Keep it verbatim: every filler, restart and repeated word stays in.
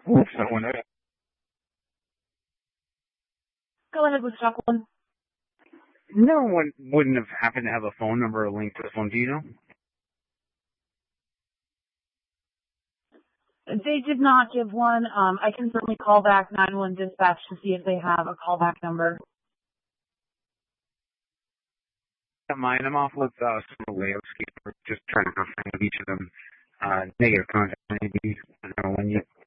So when I, Go ahead with Jacqueline. no one wouldn't have happened to have a phone number linked to this one, do you know? They did not give one. Um, I can certainly call back nine one one dispatch to see if they have a callback number. Don't mind, I'm off with uh, some of the layouts. We're just trying to find each of them uh, negative contact maybe. I don't know when you